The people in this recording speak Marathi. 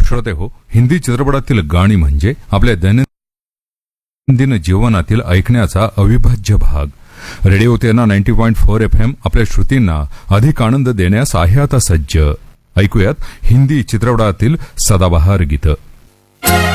श्रोते हो, हिंदी चित्रपटातील गाणी म्हणजे आपल्या दैनंदिन जीवनातील ऐकण्याचा अविभाज्य भाग. रेडिओ तेना 90.4 FM आपल्या श्रुतींना अधिक आनंद देण्यास आहे आता सज्ज. ऐकूयात हिंदी चित्रपटातील सदाबहार गीतं.